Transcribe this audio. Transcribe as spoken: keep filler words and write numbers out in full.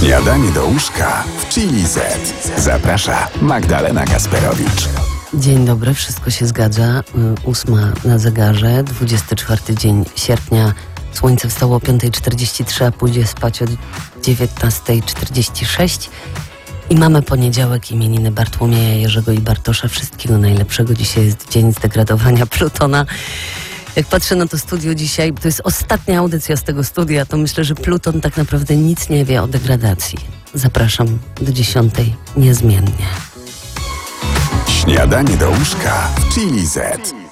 Śniadanie do łóżka w Chili Z. Zaprasza Magdalena Kasperowicz. Dzień dobry, wszystko się zgadza. Ósma na zegarze, dwudziesty czwarty dzień sierpnia. Słońce wstało o piąta czterdzieści trzy, a pójdzie spać o dziewiętnasta czterdzieści sześć. I mamy poniedziałek, imieniny Bartłomieja, Jerzego i Bartosza. Wszystkiego najlepszego. Dzisiaj jest dzień zdegradowania Plutona. Jak patrzę na to studio dzisiaj, to jest ostatnia audycja z tego studia, to myślę, że Pluton tak naprawdę nic nie wie o degradacji. Zapraszam do dziesiątej niezmiennie. Śniadanie do łóżka w Chili Z.